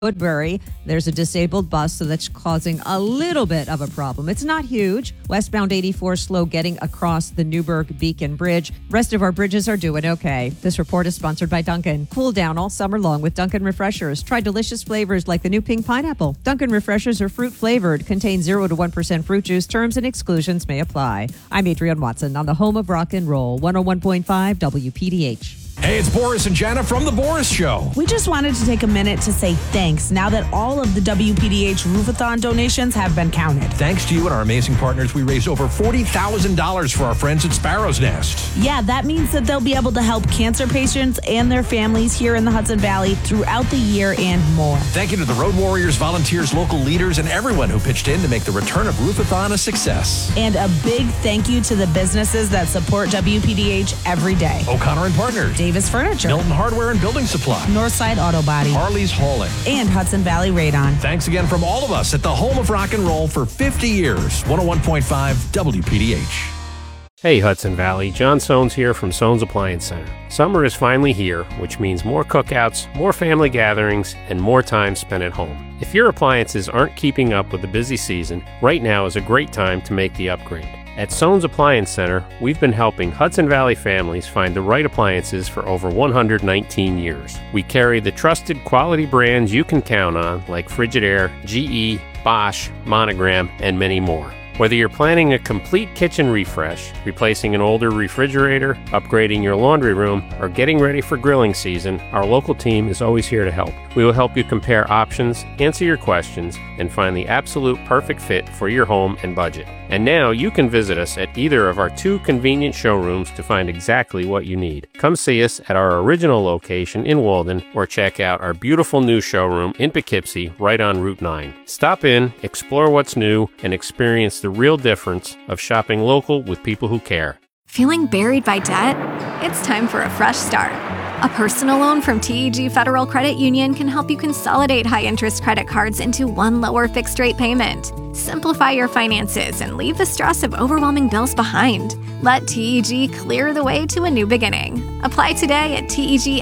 Woodbury, there's a disabled bus, so that's causing a little bit of a problem. It's not huge. Westbound 84 slow getting across the Newburgh Beacon Bridge. Rest of our bridges are doing okay. This report is sponsored by Dunkin'. Cool down all summer long with Dunkin' Refreshers. Try delicious flavors like the new pink pineapple. Dunkin' Refreshers are fruit flavored, contain 0 to 1% fruit juice. Terms and exclusions may apply. I'm Adrienne Watson on the home of rock and roll, 101.5 WPDH. Hey, it's Boris and Jenna from The Boris Show. We just wanted to take a minute to say thanks now that all of the WPDH Roofathon donations have been counted. Thanks to you and our amazing partners, we raised over $40,000 for our friends at Sparrow's Nest. Yeah, that means that they'll be able to help cancer patients and their families here in the Hudson Valley throughout the year and more. Thank you to the Road Warriors, volunteers, local leaders, and everyone who pitched in to make the return of Roofathon a success. And a big thank you to the businesses that support WPDH every day. O'Connor and Partners, Davis Furniture, Milton Hardware and Building Supply, Northside Auto Body, Harley's Hauling, and Hudson Valley Radon. Thanks again from all of us at the home of rock and roll for 50 years. 101.5 WPDH. Hey Hudson Valley, John Soanes here from Soanes Appliance Center. Summer is finally here, which means more cookouts, more family gatherings, and more time spent at home. If your appliances aren't keeping up with the busy season, right now is a great time to make the upgrade. At Soanes Appliance Center, we've been helping Hudson Valley families find the right appliances for over 119 years. We carry the trusted quality brands you can count on like Frigidaire, GE, Bosch, Monogram, and many more. Whether you're planning a complete kitchen refresh, replacing an older refrigerator, upgrading your laundry room, or getting ready for grilling season, our local team is always here to help. We will help you compare options, answer your questions, and find the absolute perfect fit for your home and budget. And now you can visit us at either of our 2 convenient showrooms to find exactly what you need. Come see us at our original location in Walden or check out our beautiful new showroom in Poughkeepsie right on Route 9. Stop in, explore what's new, and experience the real difference of shopping local with people who care. Feeling buried by debt? It's time for a fresh start. A personal loan from TEG Federal Credit Union can help you consolidate high-interest credit cards into one lower fixed-rate payment. Simplify your finances and leave the stress of overwhelming bills behind. Let TEG clear the way to a new beginning. Apply today at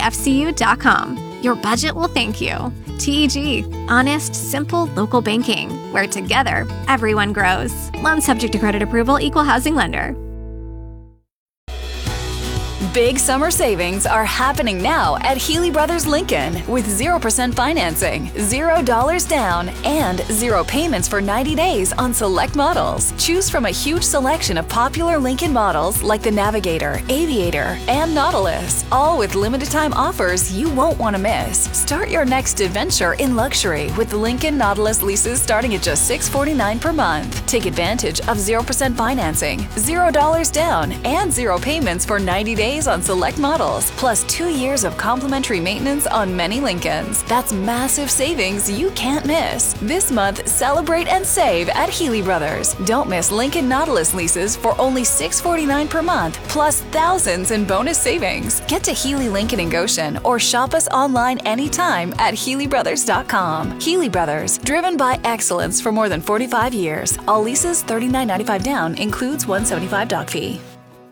tegfcu.com. Your budget will thank you. TEG, honest, simple local banking, where together, everyone grows. Loan subject to credit approval, equal housing lender. Big summer savings are happening now at Healy Brothers Lincoln with 0% financing, $0 down, and 0 payments for 90 days on select models. Choose from a huge selection of popular Lincoln models like the Navigator, Aviator, and Nautilus, all with limited time offers you won't want to miss. Start your next adventure in luxury with Lincoln Nautilus leases starting at just $649 per month. Take advantage of 0% financing, $0 down, and 0 payments for 90 days on select models, plus 2 years of complimentary maintenance on many Lincolns. That's massive savings you can't miss. This month, celebrate and save at Healy Brothers. Don't miss Lincoln Nautilus leases for only $649 per month, plus thousands in bonus savings. Get to Healy Lincoln in Goshen or shop us online anytime at HealyBrothers.com. Healy Brothers, driven by excellence for more than 45 years. All leases $39.95 down, includes $175 doc fee.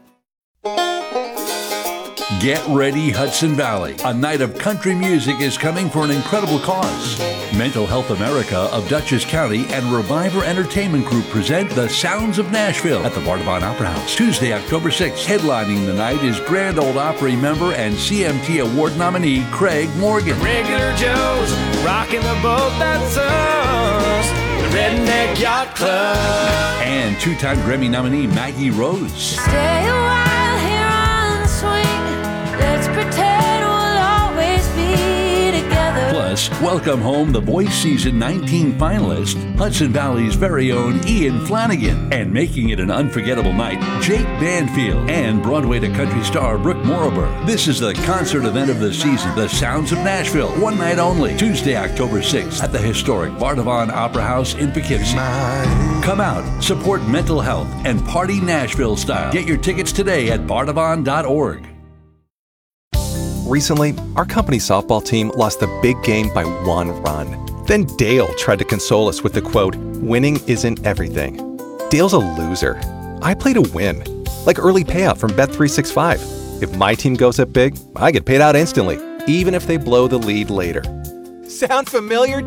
Get ready, Hudson Valley. A night of country music is coming for an incredible cause. Mental Health America of Dutchess County and Reviver Entertainment Group present The Sounds of Nashville at the Bardavon Opera House. Tuesday, October 6th. Headlining the night is Grand Ole Opry member and CMT Award nominee Craig Morgan. Regular Joe's rocking the boat that's us, the Redneck Yacht Club. And 2-time Grammy nominee Maggie Rose. Stay a while here on the swing. Let's pretend we'll always be together. Plus, welcome home the Voice Season 19 finalist, Hudson Valley's very own Ian Flanagan. And making it an unforgettable night, Jake Banfield and Broadway to country star Brooke Morriber. This is the concert event of the season, The Sounds of Nashville, one night only, Tuesday, October 6th at the historic Bardavon Opera House in Poughkeepsie. Come out, support mental health, and party Nashville style. Get your tickets today at bardavon.org. Recently, our company softball team lost the big game by 1 run. Then Dale tried to console us with the quote, "Winning isn't everything." Dale's a loser. I play to win, like early payout from Bet365. If my team goes up big, I get paid out instantly, even if they blow the lead later. Sound familiar?